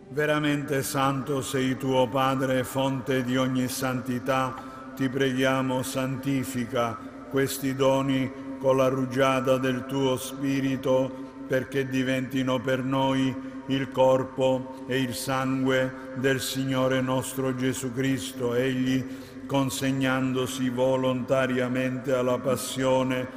Veramente santo sei tu, o Padre, fonte di ogni santità. Ti preghiamo, santifica questi doni con la rugiada del tuo Spirito, perché diventino per noi il corpo e il sangue del Signore nostro Gesù Cristo. Egli, consegnandosi volontariamente alla passione